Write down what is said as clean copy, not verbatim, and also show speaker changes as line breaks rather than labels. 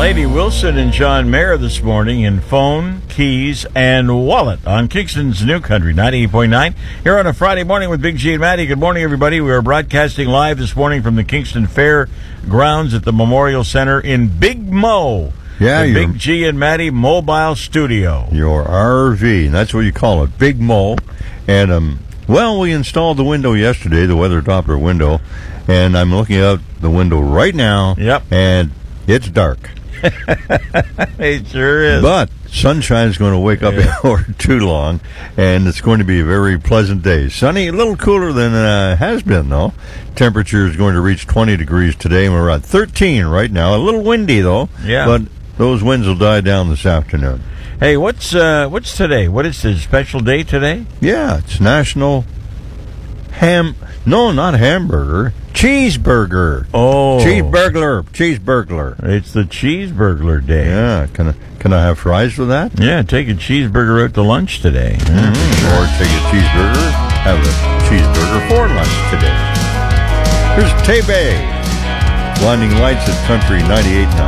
Heidi Wilson and John Mayer this morning in Phone, Keys, and Wallet on Kingston's New Country 98.9. Here on a Friday morning with Big G and Maddie. Good morning, everybody. We are broadcasting live this morning from the Kingston Fair grounds at the Memorial Center in Big Mo.
Yeah,
the Big G and Maddie Mobile Studio.
Your RV, and that's what you call it, Big Mo. And, we installed the window yesterday, the weather Doppler window, and I'm looking out the window right now.
Yep.
And it's dark.
It sure is.
But sunshine's going to wake up before too long, and it's going to be a very pleasant day. Sunny, a little cooler than has been, though. Temperature is going to reach 20 degrees today, and we're at 13 right now. A little windy, though.
Yeah.
But those winds will die down this afternoon.
Hey, what's today? What is the special day today?
Yeah, it's National not hamburger, cheeseburger.
Oh.
Cheeseburglar.
It's the cheeseburglar day.
Yeah, can I have fries with that?
Yeah, take a cheeseburger out to lunch today.
Mm-hmm. Or take a cheeseburger, have a cheeseburger for lunch today. Here's Tay Bay, blinding lights at Country 98.9.